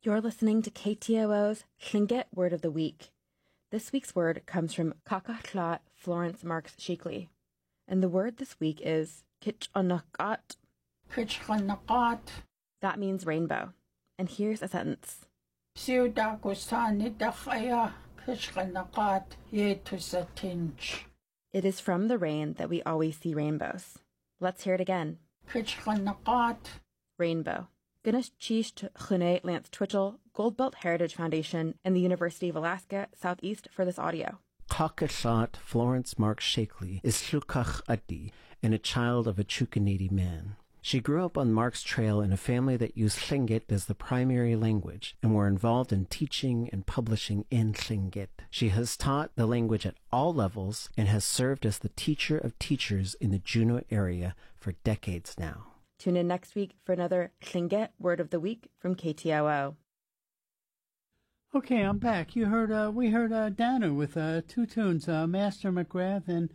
You're listening to KTOO's Tlingit Word of the Week. This week's word comes from Kakachlat Florence Marks Shakely. And the word this week is Kitchanakat. Kitchanakat. That means rainbow. And here's a sentence. It is from the rain that we always see rainbows. Let's hear it again. Kitchanakat. Rainbow. Ganesh Chish Chune Lance Twitchell, Goldbelt Heritage Foundation, and the University of Alaska Southeast for this audio. Kakachlat Florence Marks Shakely is Tlukach Addi and a child of a Chukanidi man. She grew up on Mark's Trail in a family that used Tlingit as the primary language and were involved in teaching and publishing in Tlingit. She has taught the language at all levels and has served as the teacher of teachers in the Juneau area for decades now. Tune in next week for another Tlingit Word of the Week from KTOO. Okay, I'm back. We heard Danu with two tunes, Master McGrath and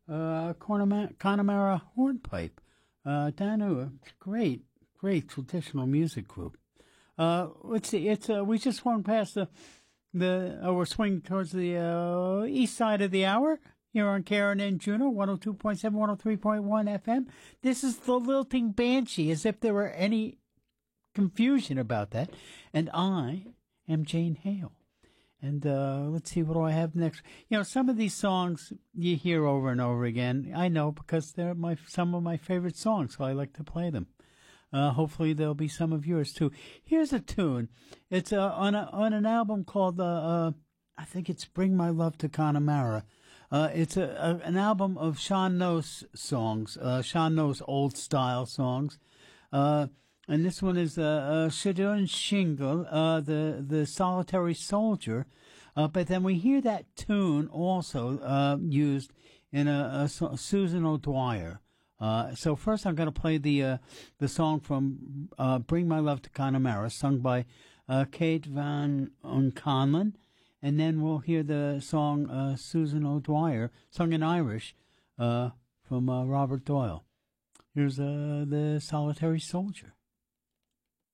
Connemara Hornpipe. Danu, a great traditional music group. Let's see, we just swung past we're swinging towards the east side of the hour here on Karen and Juneau, 102.7, 103.1 FM. This is the Lilting Banshee, as if there were any confusion about that. And I am Jane Hale. And let's see, what do I have next? You know, some of these songs you hear over and over again. I know, because they're some of my favorite songs, so I like to play them. Hopefully there'll be some of yours too. Here's a tune. It's on an album called I think it's Bring My Love to Connemara. It's an album of Sean No's songs, Sean No's old style songs. And this one is Shadun Shingle, the Solitary Soldier. But then we hear that tune also used in a Susan O'Dwyer. So first I'm going to play the song from Bring My Love to Connemara, sung by Kate Van Onconlin. And then we'll hear the song Susan O'Dwyer, sung in Irish, from Robert Doyle. Here's the Solitary Soldier.